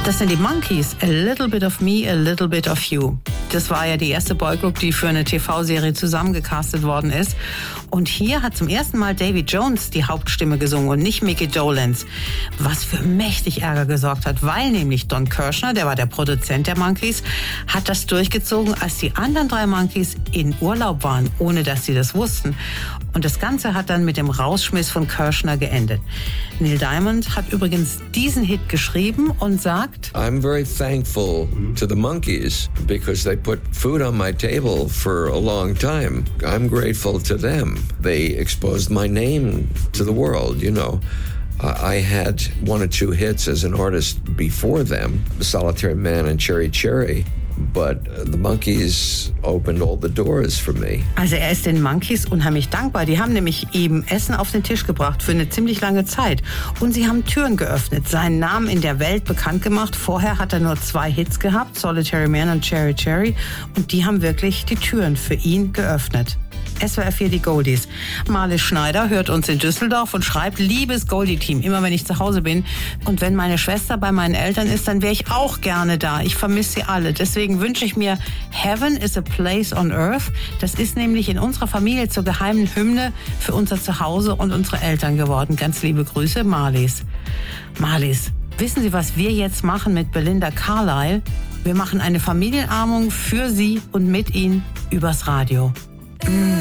Das sind die Monkees, A Little Bit of Me, A Little Bit of You. Das war ja die erste Boygroup, die für eine TV-Serie zusammengecastet worden ist. Und hier hat zum ersten Mal Davy Jones die Hauptstimme gesungen und nicht Mickey Dolenz. Was für mächtig Ärger gesorgt hat, weil nämlich Don Kirshner, der war der Produzent der Monkees, hat das durchgezogen, als die anderen 3 Monkees in Urlaub waren, ohne dass sie das wussten. Und das Ganze hat dann mit dem Rausschmiss von Kirshner geendet. Neil Diamond hat übrigens diesen Hit geschrieben und sagt: I'm very thankful to the Monkees because they put food on my table for a long time. I'm grateful to them. They exposed my name to the world, you know. I had 1 or 2 hits as an artist before them, Solitary Man and Cherry Cherry. But the Monkees opened all the doors for me. Also er ist den Monkees unheimlich dankbar. Die haben nämlich ihm Essen auf den Tisch gebracht für eine ziemlich lange Zeit. Und sie haben Türen geöffnet, seinen Namen in der Welt bekannt gemacht. Vorher hat er nur 2 Hits gehabt, Solitary Man und Cherry Cherry. Und die haben wirklich die Türen für ihn geöffnet. SWR 4 die Goldies. Marlies Schneider hört uns in Düsseldorf und schreibt: Liebes Goldie-Team, immer wenn ich zu Hause bin und wenn meine Schwester bei meinen Eltern ist, dann wäre ich auch gerne da. Ich vermisse sie alle. Deswegen wünsche ich mir Heaven is a Place on Earth. Das ist nämlich in unserer Familie zur geheimen Hymne für unser Zuhause und unsere Eltern geworden. Ganz liebe Grüße, Marlies. Marlies, wissen Sie, was wir jetzt machen mit Belinda Carlisle? Wir machen eine Familienarmung für Sie und mit Ihnen übers Radio.